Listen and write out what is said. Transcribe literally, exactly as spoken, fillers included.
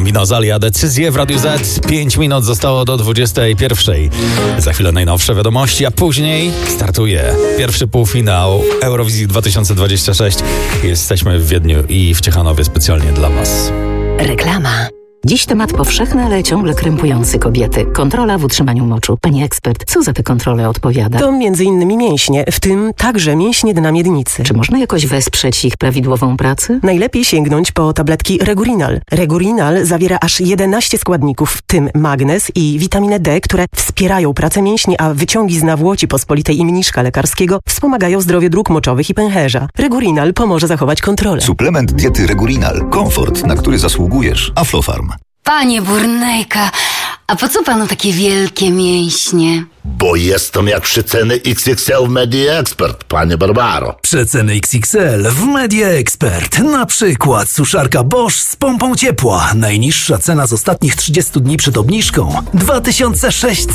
Minozalia, decyzje w Radiu Z. pięć minut zostało do dwudziestej pierwszej. Za chwilę najnowsze wiadomości, a później startuje pierwszy półfinał Eurowizji dwa tysiące dwudziesty szósty. Jesteśmy w Wiedniu i w Ciechanowie specjalnie dla Was. Reklama. Dziś temat powszechny, ale ciągle krępujący kobiety. Kontrola w utrzymaniu moczu. Pani ekspert, co za tę kontrolę odpowiada? To między innymi mięśnie, w tym także mięśnie dna miednicy. Czy można jakoś wesprzeć ich prawidłową pracę? Najlepiej sięgnąć po tabletki Regurinal. Regurinal zawiera aż jedenaście składników, w tym magnez i witaminę D, które wspierają pracę mięśni, a wyciągi z nawłoci pospolitej i mniszka lekarskiego wspomagają zdrowie dróg moczowych i pęcherza. Regurinal pomoże zachować kontrolę. Suplement diety Regurinal. Komfort, na który zasługujesz. Aflofarm. Panie Burnejka, a po co panu takie wielkie mięśnie? Bo jestem jak przeceny X X L w Media Expert, panie Barbaro. Przeceny X X L w Media Expert. Na przykład suszarka Bosch z pompą ciepła. Najniższa cena z ostatnich trzydziestu dni przed obniżką dwa tysiące sześćset